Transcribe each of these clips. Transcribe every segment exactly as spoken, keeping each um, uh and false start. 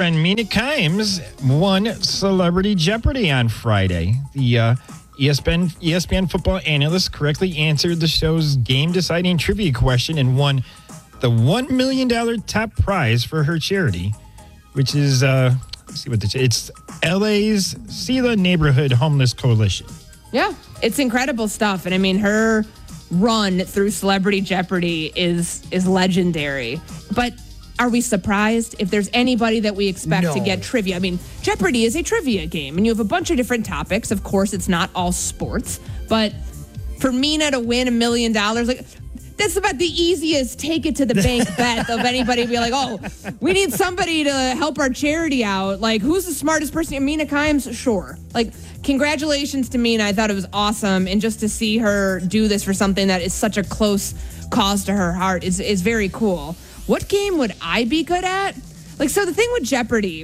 friend Mina Kimes won Celebrity Jeopardy on Friday. The uh, E S P N E S P N football analyst correctly answered the show's game-deciding trivia question and won the one million dollars top prize for her charity, which is, uh, let's see what the, it's L A's Sela Neighborhood Homeless Coalition. Yeah, it's incredible stuff. And I mean, her run through Celebrity Jeopardy is is legendary. But are we surprised if there's anybody that we expect No. to get trivia? I mean, Jeopardy is a trivia game, and you have a bunch of different topics. Of course, it's not all sports. But for Mina to win a million dollars, like, that's about the easiest take it to the bank bet of anybody be like, oh, we need somebody to help our charity out. Like, who's the smartest person? Mina Kimes? Sure. Like, congratulations to Mina. I thought it was awesome. And just to see her do this for something that is such a close cause to her heart is, is very cool. What game would I be good at? Like, so the thing with Jeopardy,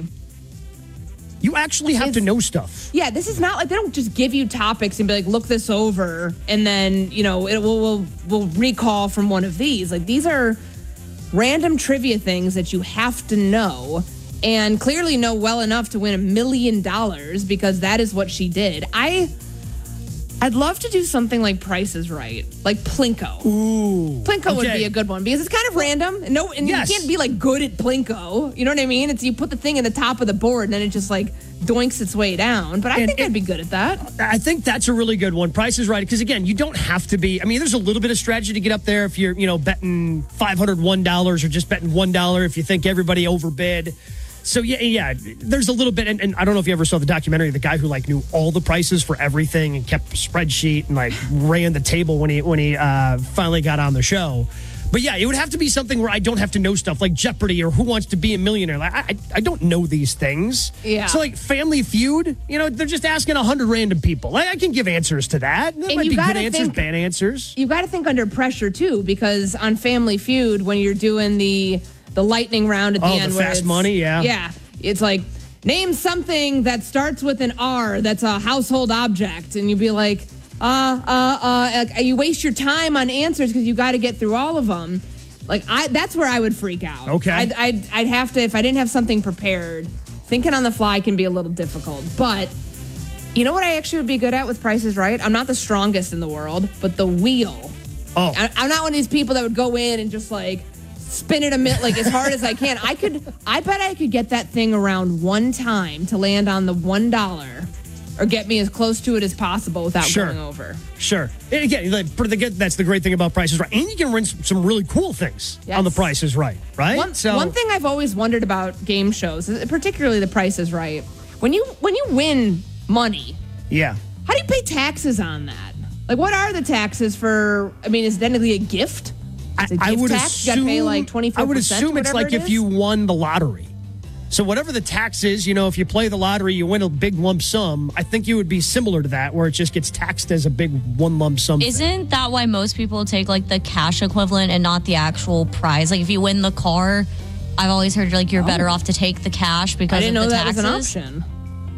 You actually have It's- to know stuff. yeah, this is not like they don't just give you topics and be like, look this over, and then, you know, it will will will recall from one of these. Like, these are random trivia things that you have to know and clearly know well enough to win a million dollars, because that is what she did. I I'd love to do something like Price is Right, like Plinko. Ooh. Plinko would Okay. be a good one because it's kind of random. And no, and Yes. you can't be like good at Plinko. You know what I mean? It's you put the thing in the top of the board and then it just like doinks its way down. But I And think it- I'd be good at that. I think that's a really good one. Price is Right. Because, again, you don't have to be. I mean, there's a little bit of strategy to get up there if you're, you know, betting five hundred one dollars or just betting one dollar if you think everybody overbid. So, yeah, yeah, there's a little bit. And, and I don't know if you ever saw the documentary, the guy who, like, knew all the prices for everything and kept a spreadsheet and, like, ran the table when he, when he uh, finally got on the show. But, yeah, it would have to be something where I don't have to know stuff like Jeopardy or Who Wants to Be a Millionaire. Like, I, I, I don't know these things. Yeah. So, like, Family Feud, you know, they're just asking one hundred random people. Like, I can give answers to that. That And might you be good gotta answers, think- bad answers. You got to think under pressure too, because on Family Feud, when you're doing the the lightning round at the Oh, the end, where fast it's- money, yeah. yeah, it's like name something that starts with an R that's a household object, and you'd be like, uh, uh, uh, like, you waste your time on answers because you got to get through all of them. Like I, that's where I would freak out. Okay. I'd, I'd, I'd have to if I didn't have something prepared. Thinking on the fly can be a little difficult, but. You know what I actually would be good at with Price is Right? I'm not the strongest in the world, but the wheel. Oh, I- I'm not one of these people that would go in and just like spin it a minute, like as hard as I can. I could, I bet I could get that thing around one time to land on the one dollar, or get me as close to it as possible without Sure. going over. sure. And again, like, for the good- that's the great thing about Price is Right. And you can win some, some really cool things Yes. on the Price is Right, right? One, one thing I've always wondered about game shows, particularly The Price is Right, when you when you win money, Yeah. how do you pay taxes on that? Like, what are the taxes for? I mean, is it technically a gift? It's a gift I would tax. assume, You got to pay like twenty-four percent. I would assume it's like if you won the lottery. So whatever the tax is, you know, if you play the lottery, you win a big lump sum. I think you would be similar to that, where it just gets taxed as a big one lump sum. thing. Isn't that why most people take like the cash equivalent and not the actual prize? Like if you win the car, I've always heard like you're better off to take the cash because I didn't of know the that taxes. was an option.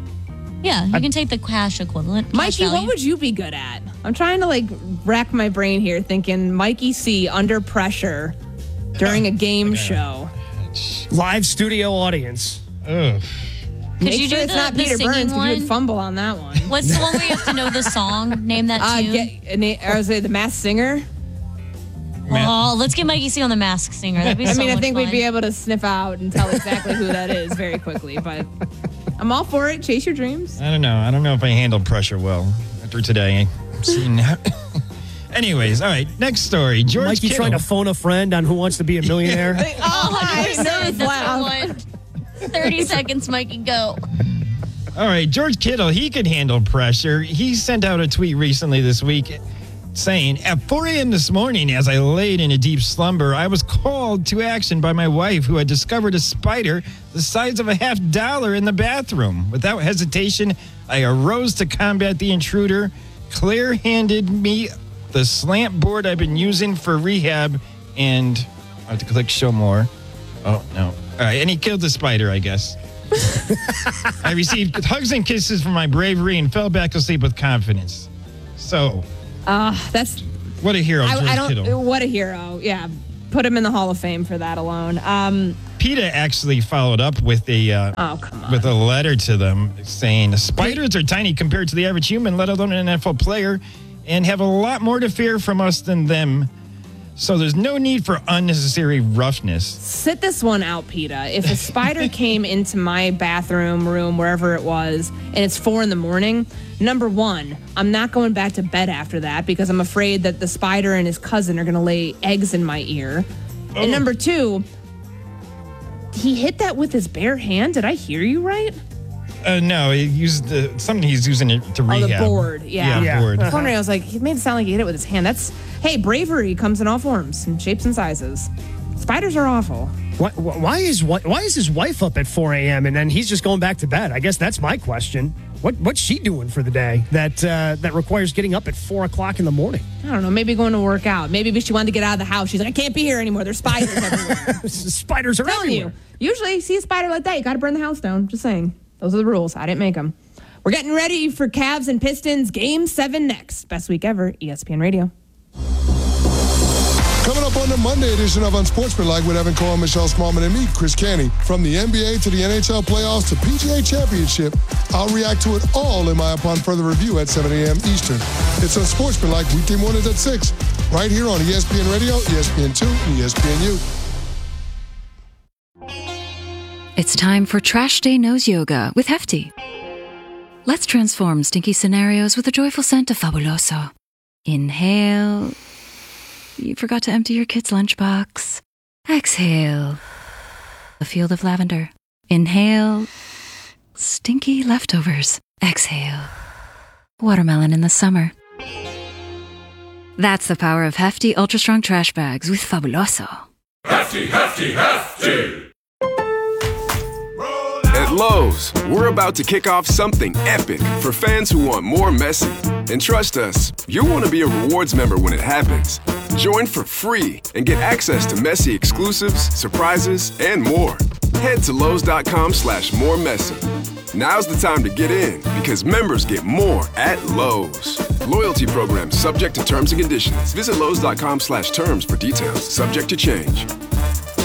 Yeah, you can take the cash equivalent. cash Mikey, value. what would you be good at? I'm trying to like rack my brain here, thinking Mikey C under pressure during a game show. Live studio audience. Ugh. Could Make you sure do it's the, not the Peter singing Burns because you one? would fumble on that one. What's the one where you have to know the song? Name that Uh, tune. get, or was it the Masked Singer? Oh, let's get Mikey C on the Masked Singer. That'd be I so mean, I much think fun. we'd be able to sniff out and tell exactly who that is very quickly. But I'm all for it. Chase your dreams. I don't know. I don't know if I handled pressure well after today. I've seen Anyways, all right. Next story. George Mikey Kittle. trying to phone a friend on Who Wants to Be a Millionaire. Oh, I That's nervous the laugh. one. thirty seconds, Mikey, go. All right, George Kittle, he could handle pressure. He sent out a tweet recently this week saying, at four a.m. this morning, as I laid in a deep slumber, I was called to action by my wife, who had discovered a spider the size of a half dollar in the bathroom. Without hesitation, I arose to combat the intruder. Claire handed me the slant board I've been using for rehab, and I have to click show more. Oh, no. All right, and he killed the spider, I guess. I received hugs and kisses for my bravery and fell back asleep with confidence. So, Uh, that's what a hero, George I, I don't. Kittle. What a hero! Yeah, put him in the Hall of Fame for that alone. Um, PETA actually followed up with a uh, oh, come on. with a letter to them saying spiders are tiny compared to the average human, let alone an N F L player, and have a lot more to fear from us than them. So there's no need for unnecessary roughness. Sit this one out, PETA. If a spider came into my bathroom, room, wherever it was, and it's four in the morning, number one, I'm not going back to bed after that because I'm afraid that the spider and his cousin are going to lay eggs in my ear. Oh. And number two, he hit that with his bare hand. Did I hear you right? Uh, no, he used the, something he's using it to rehab. Oh, the board. Yeah. Yeah, Yeah. board. I was wondering, I was like, he made it sound like he hit it with his hand. That's, hey, bravery comes in all forms and shapes and sizes. Spiders are awful. Why, why is why, why is his wife up at four a.m. and then he's just going back to bed? I guess that's my question. What what's she doing for the day that uh, that requires getting up at four o'clock in the morning? I don't know. Maybe going to work out. Maybe she wanted to get out of the house. She's like, I can't be here anymore. There's spiders everywhere. Spiders are I'm telling everywhere. you. Usually, you see a spider like that, you got to burn the house down. Just saying. Those are the rules. I didn't make them. We're getting ready for Cavs and Pistons Game seven next. Best week ever, E S P N Radio. Coming up on the Monday edition of Unsportsmanlike with Evan Cole, Michelle Smallman, and me, Chris Canty. From the N B A to the N H L playoffs to P G A Championship, I'll react to it all in my Upon Further Review at seven a.m. Eastern. It's Unsportsmanlike weekday mornings at six, right here on E S P N Radio, E S P N two, and E S P N U. It's time for Trash Day Nose Yoga with Hefty. Let's transform stinky scenarios with the joyful scent of Fabuloso. Inhale. You forgot to empty your kid's lunchbox. Exhale. A field of lavender. Inhale. Stinky leftovers. Exhale. Watermelon in the summer. That's the power of Hefty Ultra Strong Trash Bags with Fabuloso. Hefty, hefty, hefty! At Lowe's, we're about to kick off something epic for fans who want more messy. And trust us, you'll want to be a rewards member when it happens. Join for free and get access to messy exclusives, surprises, and more. Head to Lowe's.com slash more messy. Now's the time to get in because members get more at Lowe's. Loyalty program subject to terms and conditions. Visit Lowe's.com slash terms for details. Subject to change.